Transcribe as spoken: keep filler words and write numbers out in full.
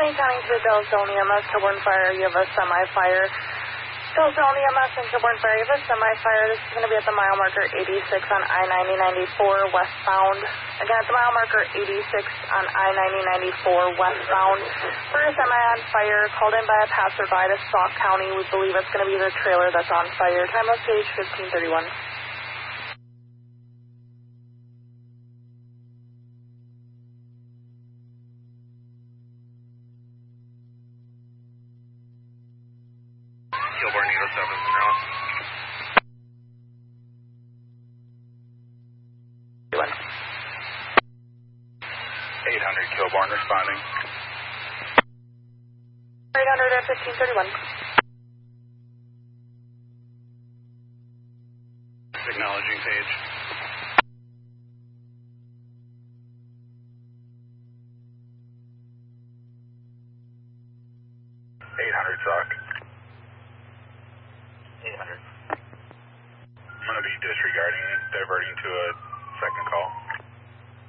Lee County to Delzone E M S, Kilbourne Fire, you have a semi-fire. Delzone E M S and Kilbourne Fire, you have a semi-fire. This is going to be at the mile marker eighty-six on I ninety ninety-four westbound. Again, at the mile marker eighty-six on I ninety ninety-four westbound. For a semi on fire, called in by a passerby to Sauk County. We believe it's going to be the trailer that's on fire. Time of stage fifteen thirty-one. Kilbourne Eagle seven is now. eight hundred Kilbourne responding. eight hundred at fifteen thirty-one. Acknowledging page. eight hundred Sauk. eight hundred. I'm going to be disregarding, diverting to a second call.